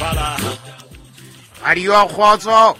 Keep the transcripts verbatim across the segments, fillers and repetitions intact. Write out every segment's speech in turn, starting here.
Radio Khotso.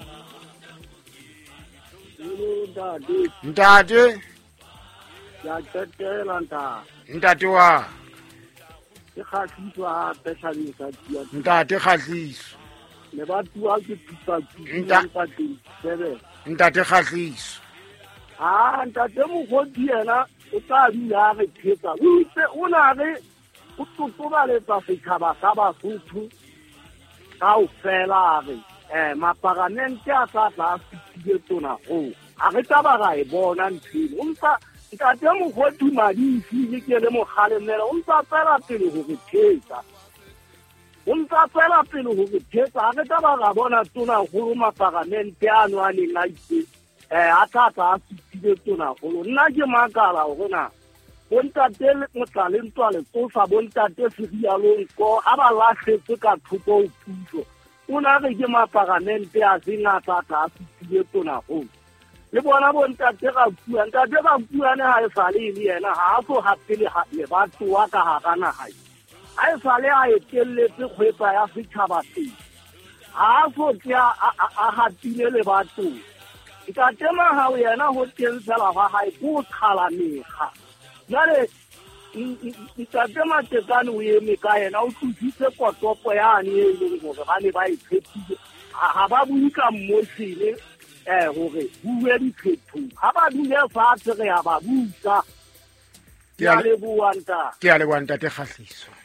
Ntate. Ya tetela nta. Ntate wa. Ke khatliso ha petshane sa tia. Ntate Khatliso. Le batho a ke tsa tsa sebe. Ntate Khatliso. Ah, ntate mo godi yena o tla dira re thetsa. O itse o na re o tsotoba le tsa setšhaba sa Basotho ka o fela re eh maparamente a tla tla fitile tona go. A re taba ga e bona ntshile. O ntsa ntate mo godi madi file ke le mo galemela. O ntsa fela pele go re thetsa. O ntsa fela pele go re thetsa. A re taba ga bona tona go maparamente a no a le naitse. Eh a tla tla fitile tona go. Nna ke makala go na. Bontate le motlale ntwa le tsosa bontate serialong ko a ba lahletse ka thuto o puso una re ke maparamente a singa tsa tsa fitile tona go le bona bontate ga bua ntate ga bua ne ha e sale le yena ha so hapele ha le batho wa ka ha kana ha a e sale a e telletse kgwetsa ya setšhaba teng ha so tya a hatile le batho ka tema ha yena ho tensela ba ha e go khalamega Nale itate matekane o eme ka yena o tsitse kotopo yane e leng gore ba ne ba e phethile ha ba bue ka mmosile eh gore bue di phetho ha ba dule fatshe re ya ba buka ke a le buanta ke a le buanta te Khatliso.